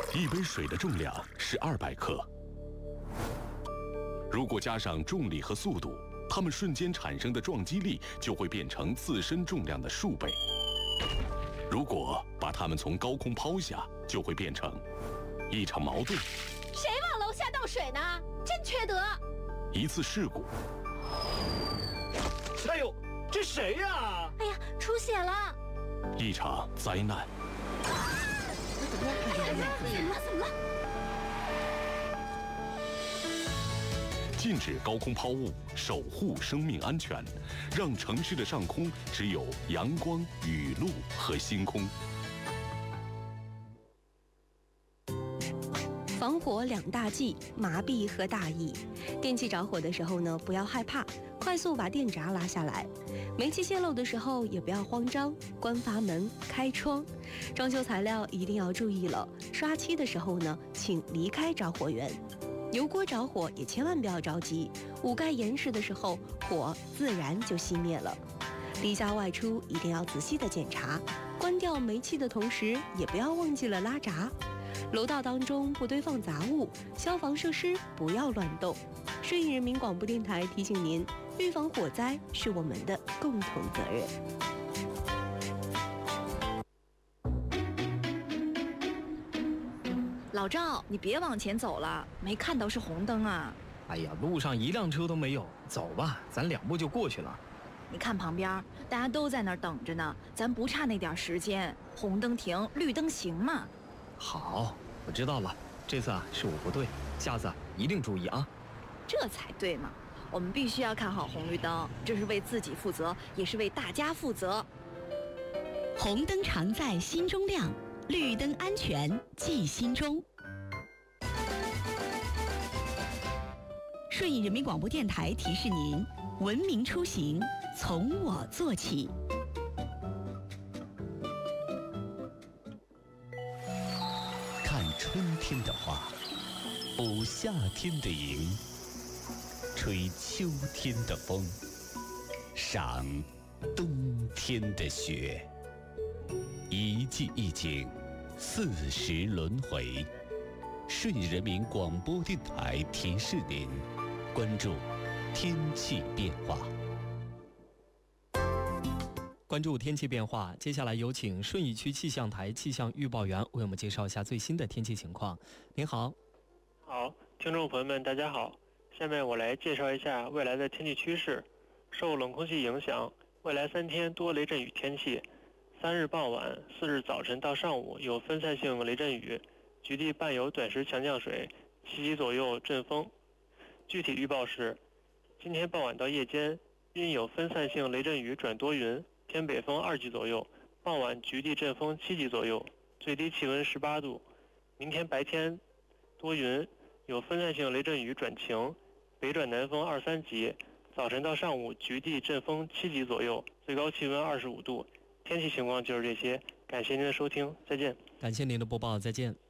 一杯水的重量是200克。如果加上重力和速度，它们瞬间产生的撞击力就会变成自身重量的数倍。如果把它们从高空抛下，就会变成一场矛盾。 谁往楼下倒水呢？真缺德！ 一次事故。 哎呦，这谁呀？ 哎呀，出血了！ 一场灾难。 怎么了？ 禁止高空抛物，守护生命安全，让城市的上空只有阳光、雨露和星空。 防火2大忌：麻痹和大意。电器着火的时候呢，不要害怕，快速把电闸拉下来。煤气泄漏的时候也不要慌张，关阀门、开窗。装修材料一定要注意了，刷漆的时候呢，请离开着火源。油锅着火也千万不要着急，捂盖严实的时候，火自然就熄灭了。离家外出一定要仔细的检查，关掉煤气的同时，也不要忘记了拉闸。楼道当中不堆放杂物，消防设施不要乱动。顺义人民广播电台提醒您，预防火灾是我们的共同责任。 老赵，你别往前走了，没看到是红灯啊！ 哎呀，路上一辆车都没有，走吧，咱2步就过去了。 你看旁边，大家都在那儿等着呢，咱不差那点时间，红灯停，绿灯行嘛。 好，我知道了，这次是我不对，下次一定注意啊。 这才对嘛，我们必须要看好红绿灯，这是为自己负责，也是为大家负责。 红灯常在心中亮，绿灯安全记心中。顺义人民广播电台提示您：文明出行从我做起。 看春天的花，捕夏天的萤，吹秋天的风，赏冬天的雪。一季一景，40轮回。顺义人民广播电台提示您，关注天气变化。 关注天气变化，接下来有请顺义区气象台气象预报员为我们介绍一下最新的天气情况。您好。 好，听众朋友们大家好，下面我来介绍一下未来的天气趋势。受冷空气影响，未来3天多雷阵雨天气，3日傍晚、4日早晨到上午有分散性雷阵雨，局地伴有短时强降水，7级左右阵风。具体预报是：今天傍晚到夜间阴有分散性雷阵雨转多云，偏北风2级左右，傍晚局地阵风7级左右，最低气温18度。明天白天多云，有分散性雷阵雨转晴，北转南风2、3级，早晨到上午局地阵风7级左右，最高气温25度。天气情况就是这些，感谢您的收听，再见。 感谢您的播报，再见。